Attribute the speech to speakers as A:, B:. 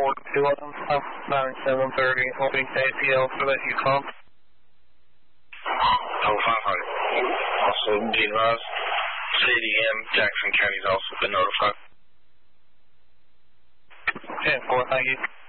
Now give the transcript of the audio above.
A: forward to them. 9730, hoping to APL so that you come.
B: Oh, 500. Also, be advised, CDM, Jackson County's also been notified.
A: 10-4, thank you.